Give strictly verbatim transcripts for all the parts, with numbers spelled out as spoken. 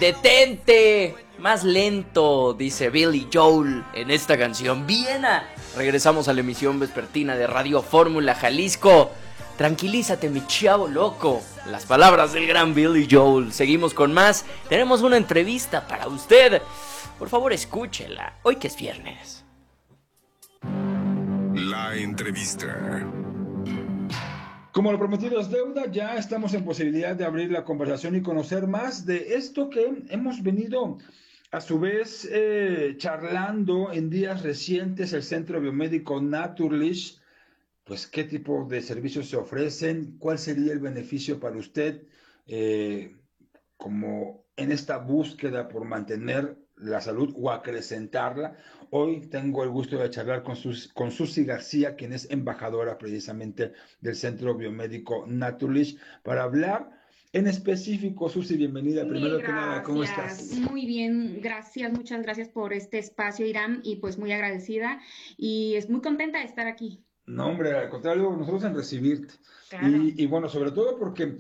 Detente, más lento, dice Billy Joel en esta canción. Viena. Regresamos a la emisión vespertina de Radio Fórmula Jalisco. Tranquilízate, mi chavo loco. Las palabras del gran Billy Joel. Seguimos con más. Tenemos una entrevista para usted. Por favor, escúchela. Hoy que es viernes. La entrevista. Como lo prometido es deuda, ya estamos en posibilidad de abrir la conversación y conocer más de esto que hemos venido a su vez eh, charlando en días recientes, el Centro Biomédico Naturlich. Pues qué tipo de servicios se ofrecen, cuál sería el beneficio para usted eh, como en esta búsqueda por mantener la salud o acrecentarla. Hoy tengo el gusto de charlar con, Sus, con Susi García, quien es embajadora precisamente del Centro Biomédico Naturlich, para hablar en específico. Susi, bienvenida. Mil Primero gracias. que nada, ¿cómo estás? Muy bien, gracias, muchas gracias por este espacio, Irán, y pues muy agradecida y es muy contenta de estar aquí. No, hombre, al contrario, nosotros en recibirte. Claro. Y, y bueno, sobre todo porque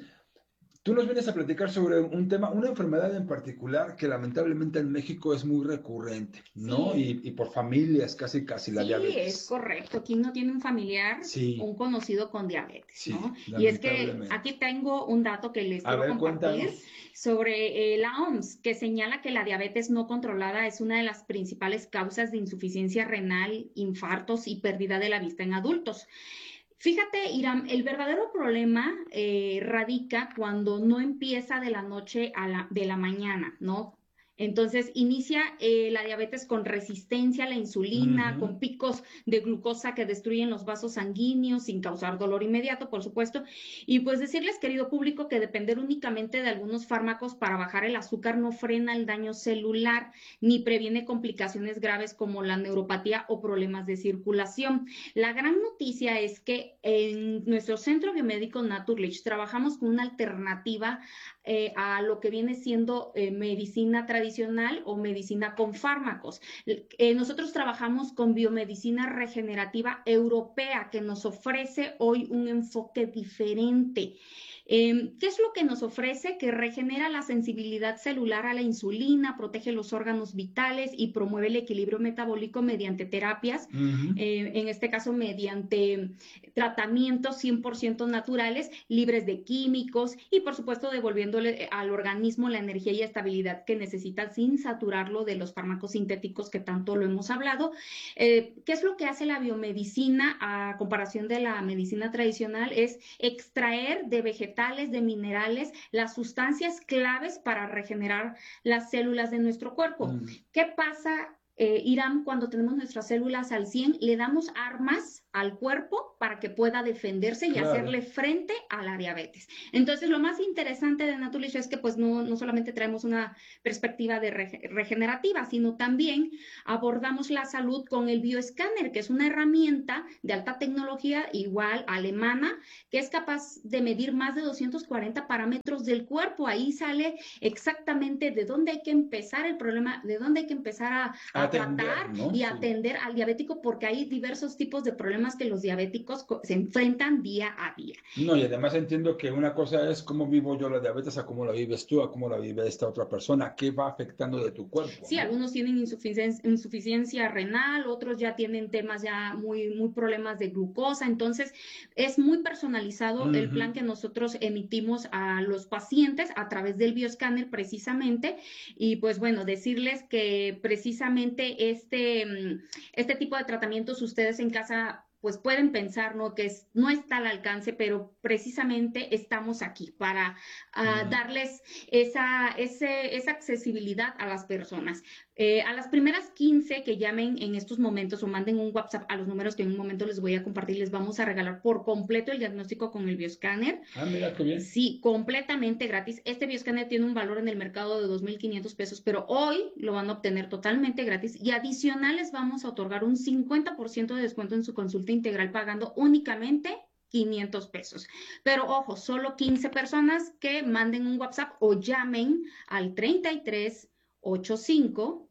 tú nos vienes a platicar sobre un tema, una enfermedad en particular que lamentablemente en México es muy recurrente, ¿no? Sí. Y, y por familias, casi, casi la Sí, diabetes. es correcto. ¿Quién no tiene un familiar, Sí. un conocido con diabetes, Sí, ¿no? Y es que lamentablemente. aquí tengo un dato que les A quiero ver, compartir cuéntanos. sobre eh, la O M S, que señala que la diabetes no controlada es una de las principales causas de insuficiencia renal, infartos y pérdida de la vista en adultos. Fíjate, Iram, el verdadero problema eh, radica cuando no empieza de la noche a la, de la mañana, ¿no? Entonces inicia eh, la diabetes con resistencia a la insulina, Ujú. con picos de glucosa que destruyen los vasos sanguíneos sin causar dolor inmediato, por supuesto. Y pues decirles, querido público, que depender únicamente de algunos fármacos para bajar el azúcar no frena el daño celular ni previene complicaciones graves como la neuropatía o problemas de circulación. La gran noticia es que en nuestro Centro Biomédico Naturlich trabajamos con una alternativa eh, a lo que viene siendo eh, medicina tradicional o medicina con fármacos. Eh, nosotros trabajamos con biomedicina regenerativa europea que nos ofrece hoy un enfoque diferente. Eh, ¿Qué es lo que nos ofrece? Que regenera la sensibilidad celular a la insulina, protege los órganos vitales y promueve el equilibrio metabólico mediante terapias, Ujú. eh, en este caso mediante tratamientos cien por ciento naturales, libres de químicos y por supuesto devolviéndole al organismo la energía y estabilidad que necesita sin saturarlo de los fármacos sintéticos que tanto lo hemos hablado. Eh, ¿Qué es lo que hace la biomedicina a comparación de la medicina tradicional? Es extraer de vegetales, de minerales, las sustancias claves para regenerar las células de nuestro cuerpo. Mm. ¿Qué pasa, eh, Irán, cuando tenemos nuestras células al cien? Le damos armas al cuerpo para que pueda defenderse y Claro. hacerle frente a la diabetes. Entonces, lo más interesante de Naturlich es que pues no, no solamente traemos una perspectiva de re regenerativa, sino también abordamos la salud con el bioescáner, que es una herramienta de alta tecnología, igual alemana, que es capaz de medir más de doscientos cuarenta parámetros del cuerpo. Ahí sale exactamente de dónde hay que empezar el problema, de dónde hay que empezar a, a Atender, tratar ¿no? y Sí. atender al diabético, porque hay diversos tipos de problemas que los diabéticos se enfrentan día a día. No, y además entiendo que una cosa es cómo vivo yo la diabetes, a cómo la vives tú, a cómo la vive esta otra persona, qué va afectando de tu cuerpo, Sí, ¿no? algunos tienen insuficiencia, insuficiencia renal, otros ya tienen temas ya muy, muy problemas de glucosa, entonces es muy personalizado Uh-huh. el plan que nosotros emitimos a los pacientes a través del bioescáner precisamente, y pues bueno, decirles que precisamente este, este tipo de tratamientos ustedes en casa pues pueden pensar, ¿no? Que es, no está al alcance, pero precisamente estamos aquí para uh, uh-huh. darles esa, ese, esa accesibilidad a las personas. Eh, a las primeras quince que llamen en estos momentos o manden un WhatsApp a los números que en un momento les voy a compartir, les vamos a regalar por completo el diagnóstico con el bioescáner. Ah, mira qué bien. Sí, completamente gratis. Este bioescáner tiene un valor en el mercado de dos mil quinientos pesos, pero hoy lo van a obtener totalmente gratis y adicional les vamos a otorgar un cincuenta por ciento de descuento en su consulta integral pagando únicamente quinientos pesos. Pero ojo, solo quince personas que manden un WhatsApp o llamen al treinta y tres ochenta y cinco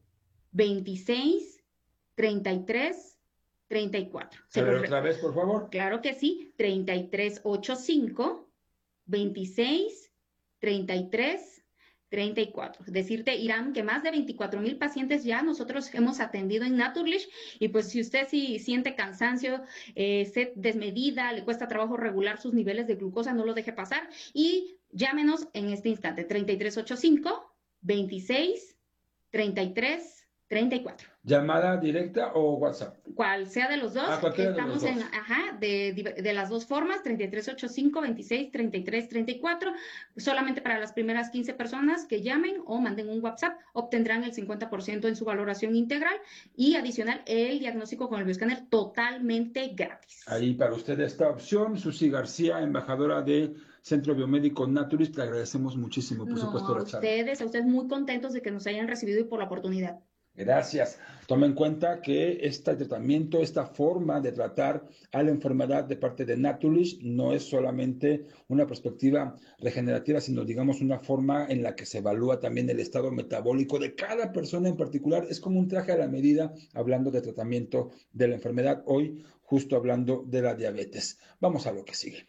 veintiséis treinta y tres treinta y cuatro. ¿Se lo otra vez, por favor? Claro que sí, treinta y tres ochenta y cinco veintiséis treinta y tres treinta y cuatro. Decirte, Irán, que más de veinticuatro mil pacientes ya nosotros hemos atendido en Naturlish, y pues si usted sí siente cansancio, eh, sed desmedida, le cuesta trabajo regular sus niveles de glucosa, no lo deje pasar y llámenos en este instante, treinta y tres ochenta y cinco, veintiséis, treinta y tres, treinta y cuatro. ¿Llamada directa o WhatsApp? Cual sea de los dos, ah, estamos de en, dos. ajá, de, de, de las dos formas, treinta y tres ochenta y cinco, veintiséis, treinta y tres, treinta y cuatro, solamente para las primeras quince personas que llamen o manden un WhatsApp, obtendrán el cincuenta por ciento en su valoración integral y adicional el diagnóstico con el bioescáner totalmente gratis. Ahí para usted esta opción, Susi García, embajadora de Centro Biomédico Naturist, le agradecemos muchísimo, por no, supuesto, la a charla. ustedes, a ustedes muy contentos de que nos hayan recibido y por la oportunidad. Gracias. Toma en cuenta que este tratamiento, esta forma de tratar a la enfermedad de parte de Naturlish no es solamente una perspectiva regenerativa, sino digamos una forma en la que se evalúa también el estado metabólico de cada persona en particular. Es como un traje a la medida hablando de tratamiento de la enfermedad. Hoy justo hablando de la diabetes. Vamos a lo que sigue.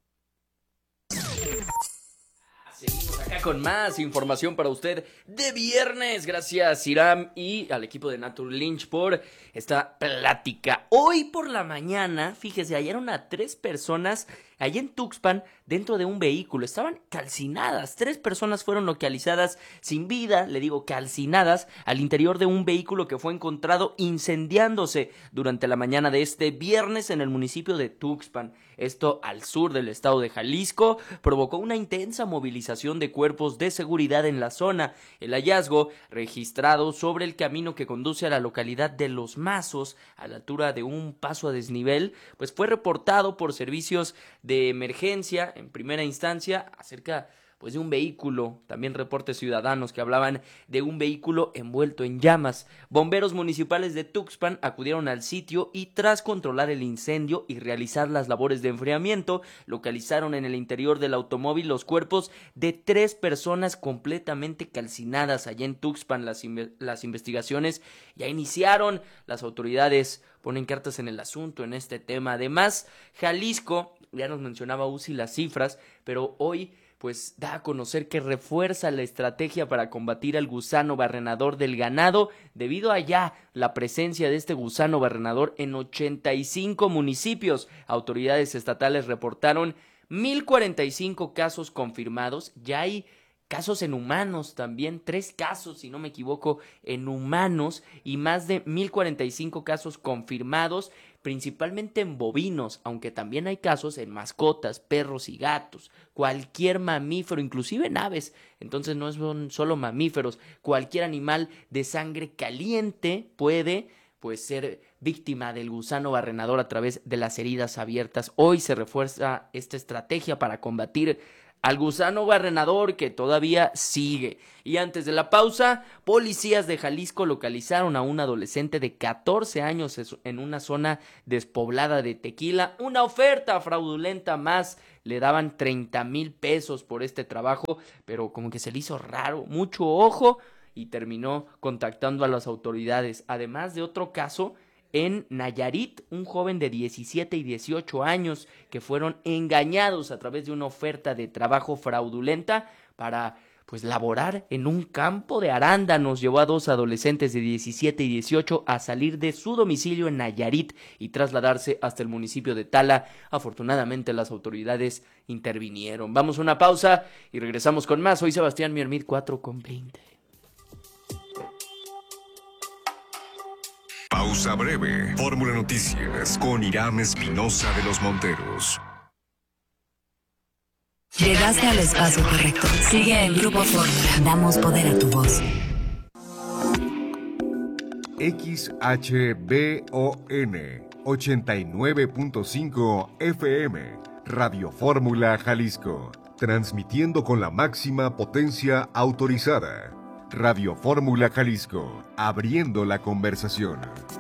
Seguimos acá con más información para usted de viernes. Gracias, Iram, y al equipo de Naturlynch por esta plática. Hoy por la mañana, fíjese, hallaron a tres personas allá en Tuxpan dentro de un vehículo. Estaban calcinadas. Tres personas fueron localizadas sin vida, le digo calcinadas, al interior de un vehículo que fue encontrado incendiándose durante la mañana de este viernes en el municipio de Tuxpan. Esto al sur del estado de Jalisco provocó una intensa movilización de cuerpos de seguridad en la zona. El hallazgo, registrado sobre el camino que conduce a la localidad de Los Mazos, a la altura de un paso a desnivel, pues fue reportado por servicios de emergencia en primera instancia acerca pues de un vehículo, también reportes ciudadanos que hablaban de un vehículo envuelto en llamas. Bomberos municipales de Tuxpan acudieron al sitio y tras controlar el incendio y realizar las labores de enfriamiento, localizaron en el interior del automóvil los cuerpos de tres personas completamente calcinadas allá en Tuxpan. Las, inve- las investigaciones ya iniciaron, las autoridades ponen cartas en el asunto en este tema. Además, Jalisco, ya nos mencionaba Uzi las cifras, pero hoy pues da a conocer que refuerza la estrategia para combatir al gusano barrenador del ganado, debido a ya la presencia de este gusano barrenador en ochenta y cinco municipios. Autoridades estatales reportaron mil cuarenta y cinco casos confirmados, ya hay casos en humanos también, tres casos, si no me equivoco, en humanos y más de mil cuarenta y cinco casos confirmados, principalmente en bovinos, aunque también hay casos en mascotas, perros y gatos, cualquier mamífero, inclusive en aves. Entonces no son solo mamíferos, cualquier animal de sangre caliente puede pues ser víctima del gusano barrenador a través de las heridas abiertas. Hoy se refuerza esta estrategia para combatir al gusano barrenador que todavía sigue. Y antes de la pausa, policías de Jalisco localizaron a un adolescente de catorce años en una zona despoblada de Tequila. Una oferta fraudulenta más, le daban treinta mil pesos por este trabajo, pero como que se le hizo raro, mucho ojo, y terminó contactando a las autoridades. Además de otro caso en Nayarit, un joven de diecisiete y dieciocho años que fueron engañados a través de una oferta de trabajo fraudulenta para pues laborar en un campo de arándanos. Llevó a dos adolescentes de diecisiete y dieciocho a salir de su domicilio en Nayarit y trasladarse hasta el municipio de Tala. Afortunadamente las autoridades intervinieron. Vamos a una pausa y regresamos con más. Soy Sebastián Miermid, cuatro con veinte. Pausa breve. Fórmula Noticias con Iram Espinosa de los Monteros. Llegaste al espacio correcto. Sigue el Grupo Fórmula. Damos poder a tu voz. X H B O N ochenta y nueve punto cinco F M. Radio Fórmula Jalisco. Transmitiendo con la máxima potencia autorizada. Radio Fórmula Jalisco, abriendo la conversación.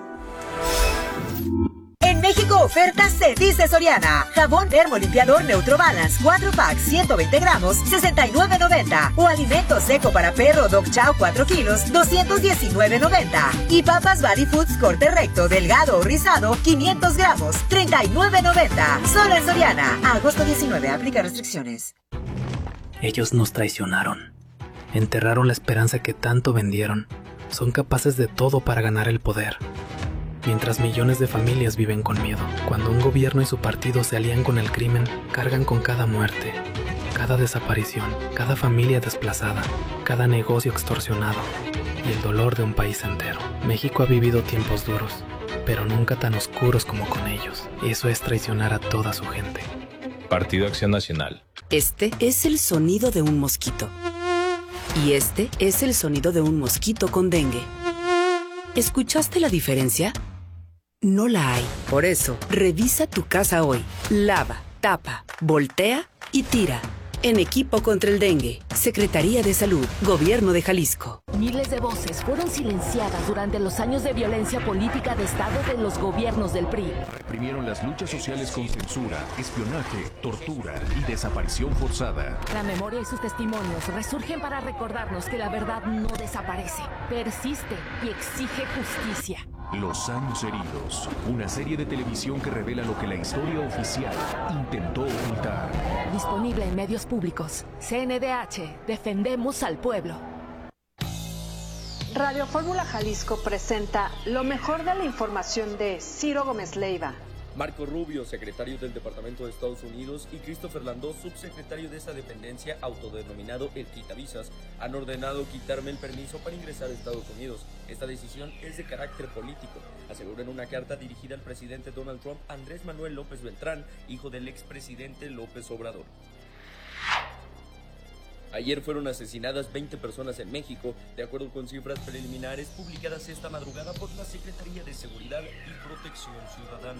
En México ofertas se dice Soriana. Jabón termolimpiador Neutro Balance cuatro packs ciento veinte gramos, sesenta y nueve noventa. O alimento seco para perro Dog Chow cuatro kilos, doscientos diecinueve noventa. Y papas Valley Foods corte recto, delgado o rizado, quinientos gramos, treinta y nueve noventa. Solo en Soriana. A agosto diecinueve, aplica restricciones. Ellos nos traicionaron. Enterraron la esperanza que tanto vendieron. Son capaces de todo para ganar el poder. Mientras millones de familias viven con miedo. Cuando un gobierno y su partido se alían con el crimen, cargan con cada muerte, cada desaparición, cada familia desplazada, cada negocio extorsionado y el dolor de un país entero. México ha vivido tiempos duros, pero nunca tan oscuros como con ellos. Eso es traicionar a toda su gente. Partido Acción Nacional. Este es el sonido de un mosquito. Y este es el sonido de un mosquito con dengue. ¿Escuchaste la diferencia? No la hay. Por eso, revisa tu casa hoy. Lava, tapa, voltea y tira. En equipo contra el dengue. Secretaría de Salud. Gobierno de Jalisco. Miles de voces fueron silenciadas durante los años de violencia política de Estado de los gobiernos del P R I. Reprimieron las luchas sociales con censura, espionaje, tortura y desaparición forzada. La memoria y sus testimonios resurgen para recordarnos que la verdad no desaparece, persiste y exige justicia. Los años heridos, una serie de televisión que revela lo que la historia oficial intentó ocultar. Disponible en medios públicos. C N D H, defendemos al pueblo. Radio Fórmula Jalisco presenta lo mejor de la información de Ciro Gómez Leiva. Marco Rubio, secretario del Departamento de Estados Unidos, y Christopher Landó, subsecretario de esa dependencia autodenominado el Quitavisas, han ordenado quitarme el permiso para ingresar a Estados Unidos. Esta decisión es de carácter político, aseguró en una carta dirigida al presidente Donald Trump, Andrés Manuel López Beltrán, hijo del expresidente López Obrador. Ayer fueron asesinadas veinte personas en México, de acuerdo con cifras preliminares publicadas esta madrugada por la Secretaría de Seguridad y Protección Ciudadana.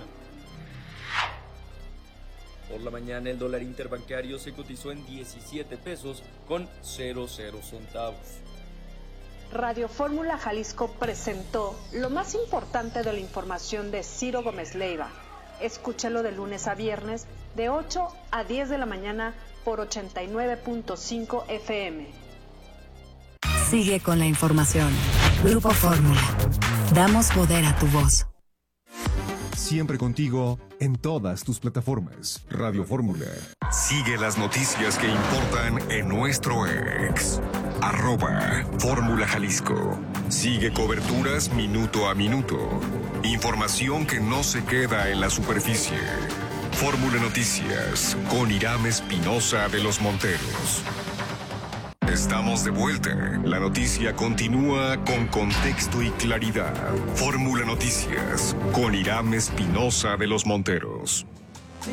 Por la mañana el dólar interbancario se cotizó en diecisiete pesos con cero cero centavos. Radio Fórmula Jalisco presentó lo más importante de la información de Ciro Gómez Leiva. Escúchalo de lunes a viernes de ocho a diez de la mañana por ochenta y nueve punto cinco F M. Sigue con la información. Grupo Fórmula. Damos poder a tu voz. Siempre contigo en todas tus plataformas. Radio Fórmula. Sigue las noticias que importan en nuestro ex. Arroba Fórmula Jalisco. Sigue coberturas minuto a minuto. Información que no se queda en la superficie. Fórmula Noticias con Irán Espinosa de los Monteros. Estamos de vuelta. La noticia continúa con contexto y claridad. Fórmula Noticias con Irán Espinosa de los Monteros.